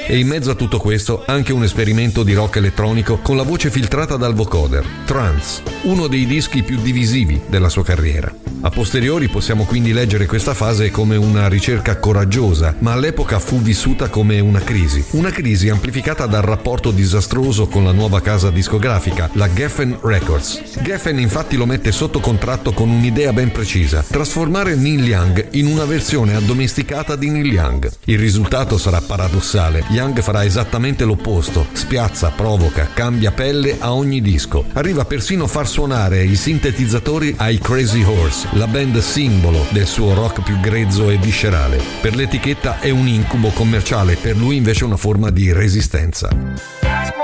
E in mezzo a tutto questo anche un esperimento di rock elettronico con la voce filtrata dal vocoder, Trance, uno dei dischi più divisivi della sua carriera. A posteriori possiamo quindi leggere questa fase come una ricerca coraggiosa, ma all'epoca fu vissuta come una crisi amplificata dal rapporto disastroso con la nuova casa discografica, la Geffen Records. Geffen infatti lo mette sotto contratto con un'idea ben precisa: trasformare Neil Young in una versione addomesticata di Neil Young. Il risultato sarà paradossale: Young farà esattamente l'opposto, spiazza, provoca, cambia pelle a ogni disco, arriva persino a far suonare i sintetizzatori ai Crazy Horse, la band simbolo del suo rock più grezzo e viscerale. Per l'etichetta è un incubo commerciale, per lui invece una forma di resistenza.